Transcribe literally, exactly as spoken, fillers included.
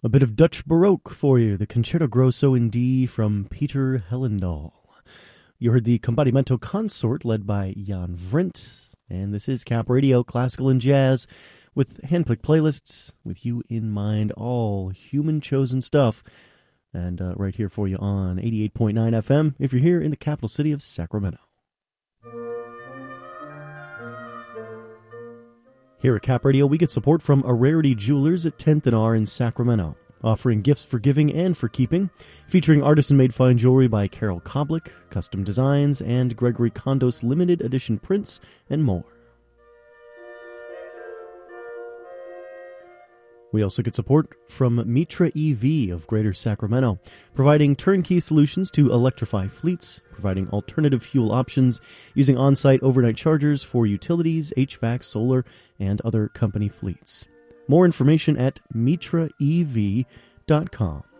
A bit of Dutch Baroque for you, the Concerto Grosso in D from Peter Hellendahl. You heard the Combattimento Consort led by Jan Vrindt, and this is Cap Radio, classical and jazz, with hand-picked playlists, with you in mind, all human-chosen stuff, and uh, right here for you on eighty-eight point nine F M, if you're here in the capital city of Sacramento. Here at Cap Radio, we get support from A Rarity Jewelers at tenth and R in Sacramento, offering gifts for giving and for keeping, featuring artisan-made fine jewelry by Carol Koblick, custom designs, and Gregory Kondos limited edition prints, and more. We also get support from Mitra E V of Greater Sacramento, providing turnkey solutions to electrify fleets, providing alternative fuel options, using on-site overnight chargers for utilities, H V A C, solar, and other company fleets. More information at mitra e v dot com.